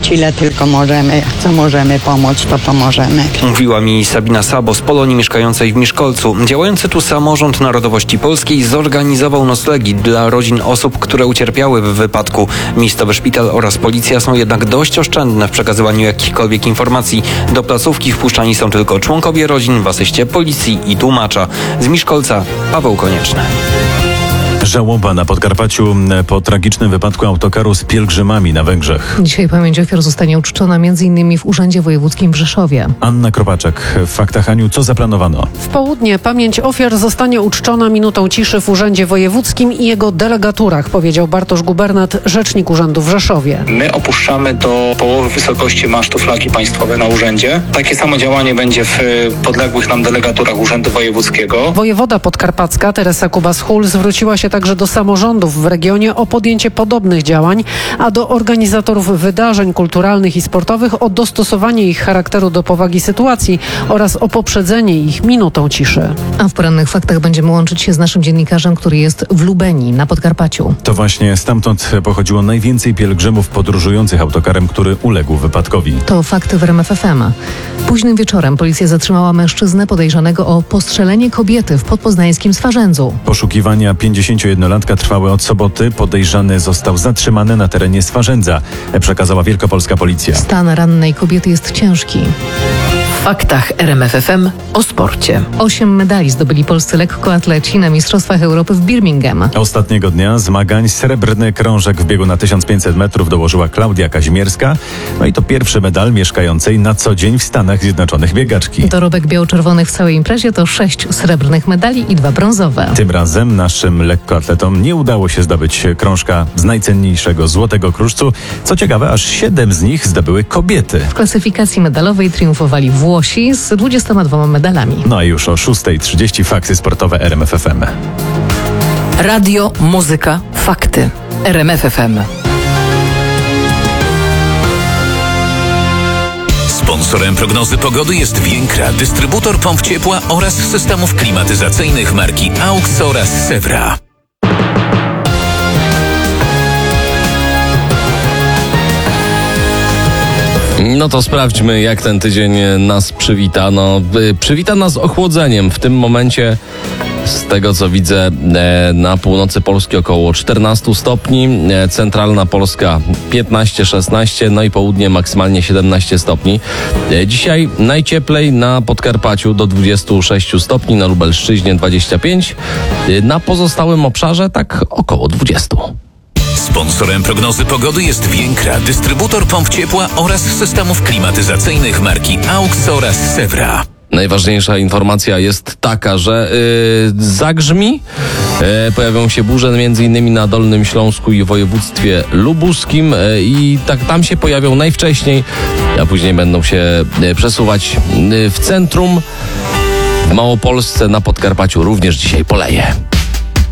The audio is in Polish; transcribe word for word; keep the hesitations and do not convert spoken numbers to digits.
ile tylko możemy, co możemy pomóc, to pomożemy. Mówiła mi Sabina Sabo z Polonii mieszkającej w Miszkolcu. Działający tu samorząd narodowości polskiej zorganizował noclegi dla rodzin osób, które ucierpiały w wypadku. Miejscowy szpital oraz policja są jednak dość oszczędne w przekazywaniu jakichkolwiek informacji. Do placówki wpuszczani są tylko członkowie rodzin w asyście policji i tłumacza. Z Miszkolca Paweł Konieczny. Żałoba na Podkarpaciu po tragicznym wypadku autokaru z pielgrzymami na Węgrzech. Dzisiaj pamięć ofiar zostanie uczczona m.in. w Urzędzie Wojewódzkim w Rzeszowie. Anna Kropaczek, w Faktach Aniu, co zaplanowano? W południe pamięć ofiar zostanie uczczona minutą ciszy w Urzędzie Wojewódzkim i jego delegaturach, powiedział Bartosz Gubernat, rzecznik urzędu w Rzeszowie. My opuszczamy do połowy wysokości masztu flagi państwowej na urzędzie. Takie samo działanie będzie w podległych nam delegaturach Urzędu Wojewódzkiego. Wojewoda podkarpacka Teresa Kubas-Hul zwróciła się także do samorządów w regionie o podjęcie podobnych działań, a do organizatorów wydarzeń kulturalnych i sportowych o dostosowanie ich charakteru do powagi sytuacji oraz o poprzedzenie ich minutą ciszy. A w porannych faktach będziemy łączyć się z naszym dziennikarzem, który jest w Lubenii na Podkarpaciu. To właśnie stamtąd pochodziło najwięcej pielgrzymów podróżujących autokarem, który uległ wypadkowi. To fakty w R M F F M. Późnym wieczorem policja zatrzymała mężczyznę podejrzanego o postrzelenie kobiety w podpoznańskim Swarzędzu. Poszukiwania pięćdziesięciojednolatka trwały od soboty. Podejrzany został zatrzymany na terenie Swarzędza, przekazała wielkopolska policja. Stan rannej kobiety jest ciężki. W faktach R M F F M o sporcie. Osiem medali zdobyli polscy lekkoatleci na Mistrzostwach Europy w Birmingham. Ostatniego dnia zmagań srebrny krążek w biegu na tysiąc pięćset metrów dołożyła Klaudia Kazimierska. No i to pierwszy medal mieszkającej na co dzień w Stanach Zjednoczonych biegaczki. Dorobek biało-czerwonych w całej imprezie to sześć srebrnych medali i dwa brązowe. Tym razem naszym lekkoatletom nie udało się zdobyć krążka z najcenniejszego złotego kruszcu. Co ciekawe, aż siedem z nich zdobyły kobiety. W klasyfikacji medalowej triumfowali Włosi z dwudziestoma dwoma medalami. No a już o szósta trzydzieści fakty sportowe R M F F M. Radio, muzyka, fakty. R M F F M. Sponsorem prognozy pogody jest Więkra, dystrybutor pomp ciepła oraz systemów klimatyzacyjnych marki AUX oraz Sewra. No to sprawdźmy, jak ten tydzień nas przywita. No, przywita nas ochłodzeniem. W tym momencie, z tego co widzę, na północy Polski około czternaście stopni, centralna Polska piętnaście szesnaście, no i południe maksymalnie siedemnaście stopni. Dzisiaj najcieplej na Podkarpaciu do dwudziestu sześciu stopni, na Lubelszczyźnie dwadzieścia pięć, na pozostałym obszarze tak około dwudziestu. Sponsorem prognozy pogody jest Więkra, dystrybutor pomp ciepła oraz systemów klimatyzacyjnych marki AUX oraz Sewra. Najważniejsza informacja jest taka, że yy, zagrzmi, yy, pojawią się burze między innymi na Dolnym Śląsku i województwie lubuskim yy, i tak tam się pojawią najwcześniej, a później będą się yy, przesuwać yy, w centrum. W Małopolsce, na Podkarpaciu również dzisiaj poleje.